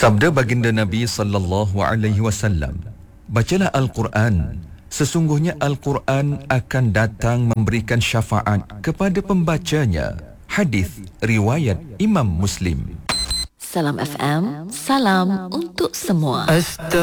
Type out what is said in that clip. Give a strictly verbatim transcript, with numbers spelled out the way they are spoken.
Sabda baginda Nabi sallallahu alaihi wasallam, bacalah Al-Quran. Sesungguhnya Al-Quran akan datang memberikan syafaat kepada pembacanya. Hadis riwayat Imam Muslim. Salam F M, salam untuk semua.